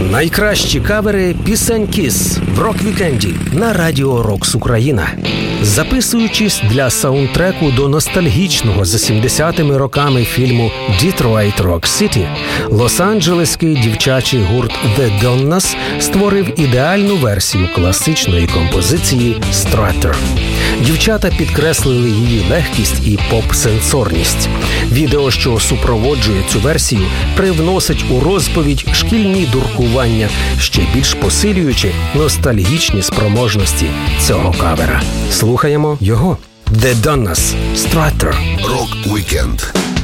Найкращі кавери пісень Kiss в рок-вікенді на Радіо Рокс Україна. Записуючись для саундтреку до ностальгічного за 70-ми роками фільму «Detroit Rock City», лос-анджелеський дівчачий гурт The Donnas створив ідеальну версію класичної композиції «Strutter». Дівчата підкреслили її легкість і поп-сенсорність. Відео, що супроводжує цю версію, привносить у розповідь шкільні дуркування, ще більш посилюючи ностальгічні спроможності цього кавера. Слухаємо його. The Donnas, Strutter. Рок-вікенд.